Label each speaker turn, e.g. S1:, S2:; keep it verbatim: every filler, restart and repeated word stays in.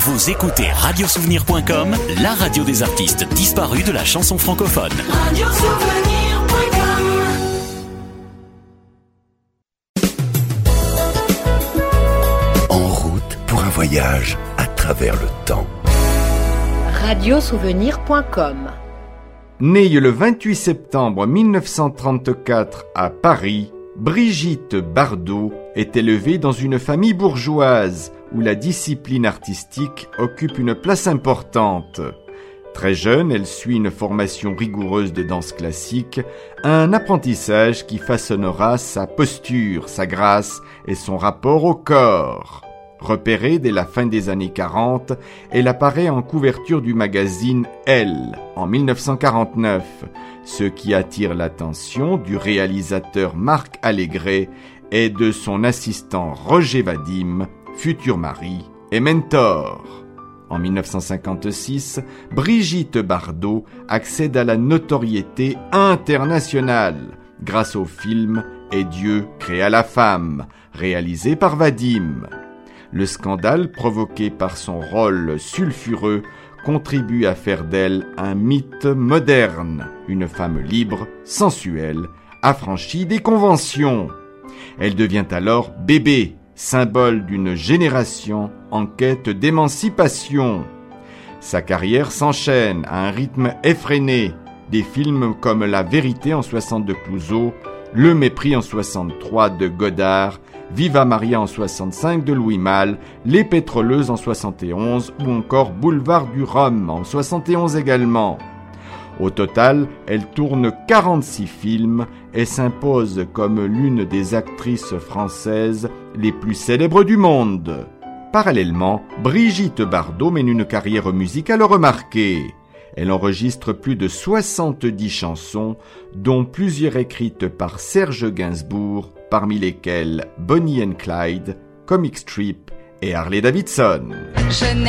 S1: Vous écoutez radio souvenir point com, la radio des artistes disparus de la chanson francophone. radio souvenir point com.
S2: En route pour un voyage à travers le temps.
S3: radio souvenir point com.
S4: Née le vingt-huit septembre mille neuf cent trente-quatre à Paris, Brigitte Bardot est élevée dans une famille bourgeoise où la discipline artistique occupe une place importante. Très jeune, elle suit une formation rigoureuse de danse classique, un apprentissage qui façonnera sa posture, sa grâce et son rapport au corps. Repérée dès la fin des années quarante, elle apparaît en couverture du magazine Elle en mille neuf cent quarante-neuf, ce qui attire l'attention du réalisateur Marc Allégret et de son assistant Roger Vadim, futur mari et mentor. En mille neuf cent cinquante-six, Brigitte Bardot accède à la notoriété internationale grâce au film « Et Dieu créa la femme » réalisé par Vadim. Le scandale provoqué par son rôle sulfureux contribue à faire d'elle un mythe moderne, une femme libre, sensuelle, affranchie des conventions. Elle devient alors bébé, symbole d'une génération en quête d'émancipation. Sa carrière s'enchaîne à un rythme effréné. Des films comme La Vérité en soixante de Clouzot, Le Mépris en soixante-trois de Godard, Viva Maria en soixante-cinq de Louis Malle, Les Pétroleuses en soixante et onze ou encore Boulevard du Rhum en soixante et onze également. Au total, elle tourne quarante-six films et s'impose comme l'une des actrices françaises les plus célèbres du monde. Parallèlement, Brigitte Bardot mène une carrière musicale remarquée. Elle enregistre plus de soixante-dix chansons, dont plusieurs écrites par Serge Gainsbourg, parmi lesquelles Bonnie and Clyde, Comic Strip et Harley Davidson.